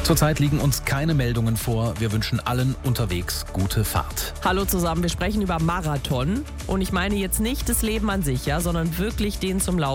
Zurzeit liegen uns keine Meldungen vor. Wir wünschen allen unterwegs gute Fahrt. Hallo zusammen, wir sprechen über Marathon. Und ich meine jetzt nicht das Leben an sich, sondern wirklich den zum Laufen.